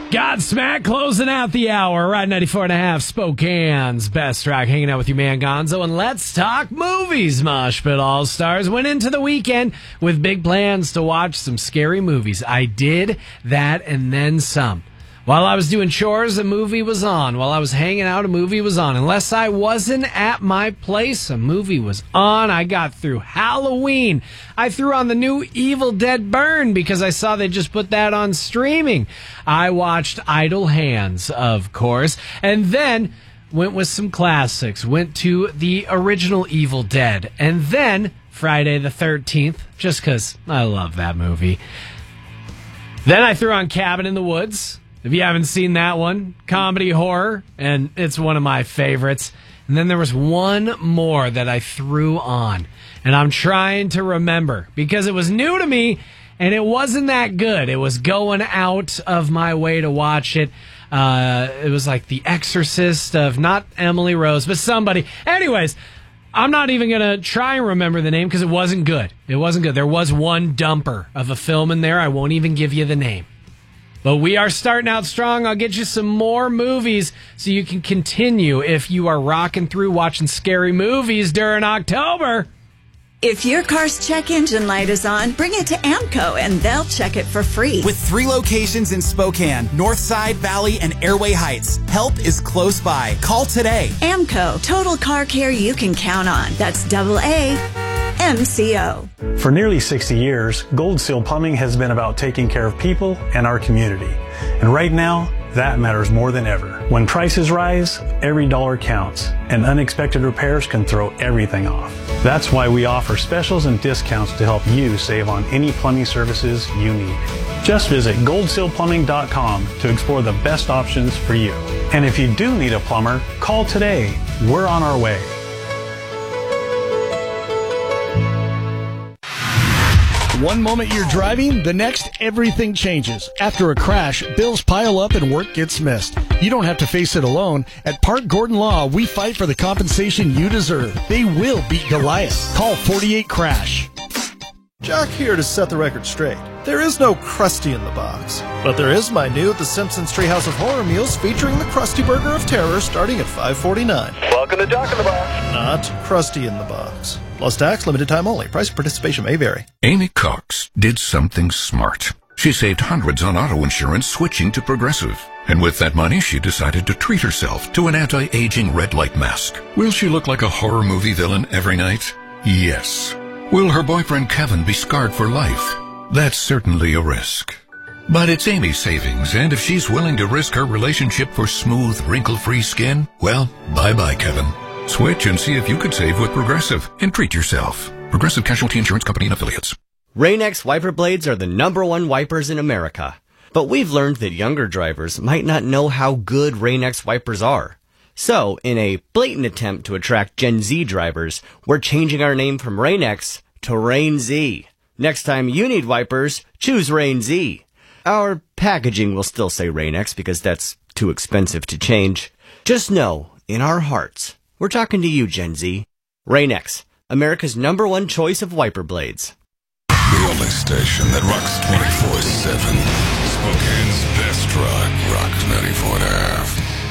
Godsmack closing out the hour. Ride 94.5, Spokane's best rock. Hanging out with you, man, Gonzo. And let's talk movies. Mosh Pit All-Stars went into the weekend with big plans to watch some scary movies. I did that and then some. While I was doing chores, a movie was on. While I was hanging out, a movie was on. Unless I wasn't at my place, a movie was on. I got through Halloween. I threw on the new Evil Dead Burn because I saw they just put that on streaming. I watched Idle Hands, of course, and then went with some classics. Went to the original Evil Dead, and then Friday the 13th, just because I love that movie. Then I threw on Cabin in the Woods. If you haven't seen that one, comedy horror, and it's one of my favorites. And then there was one more that I threw on, and I'm trying to remember because it was new to me, and it wasn't that good. It was going out of my way to watch it. It was like The Exorcist of not Emily Rose, but somebody. Anyways, I'm not even going to try and remember the name because it wasn't good. It wasn't good. There was one dumper of a film in there. I won't even give you the name. But we are starting out strong. I'll get you some more movies so you can continue if you are rocking through watching scary movies during October. If your car's check engine light is on, bring it to AMCO and they'll check it for free. With 3 locations in Spokane, Northside, Valley, and Airway Heights, help is close by. Call today. AMCO, total car care you can count on. That's AAMCO. For nearly 60 years, Gold Seal Plumbing has been about taking care of people and our community. And right now, that matters more than ever. When prices rise, every dollar counts, and unexpected repairs can throw everything off. That's why we offer specials and discounts to help you save on any plumbing services you need. Just visit goldsealplumbing.com to explore the best options for you. And if you do need a plumber, call today. We're on our way. One moment you're driving, the next everything changes. After a crash, bills pile up and work gets missed. You don't have to face it alone. At Park Gordon Law, we fight for the compensation you deserve. They will beat Goliath. Call 48-CRASH. Jock here to set the record straight. There is no Krusty in the box, but there is my new The Simpsons Treehouse of Horror meals featuring the Krusty Burger of Terror starting at $5.49. Welcome to Jock in the Box. Not Krusty in the box. Plus tax, limited time only. Price of participation may vary. Amy Cox did something smart. She saved hundreds on auto insurance switching to Progressive. And with that money, she decided to treat herself to an anti-aging red light mask. Will she look like a horror movie villain every night? Yes. Will her boyfriend Kevin be scarred for life? That's certainly a risk. But it's Amy's savings, and if she's willing to risk her relationship for smooth, wrinkle-free skin, well, bye-bye, Kevin. Switch and see if you could save with Progressive and treat yourself. Progressive Casualty Insurance Company and Affiliates. Rain-X wiper blades are the #1 wipers in America. But we've learned that younger drivers might not know how good Rain-X wipers are. So, in a blatant attempt to attract Gen Z drivers, we're changing our name from Rain-X to Rain-Z. Next time you need wipers, choose Rain-Z. Our packaging will still say Rain-X because that's too expensive to change. Just know, in our hearts, we're talking to you, Gen Z. Rain-X, America's #1 choice of wiper blades. The only station that rocks 24/7. Spokane's best rock. Rock 94.5.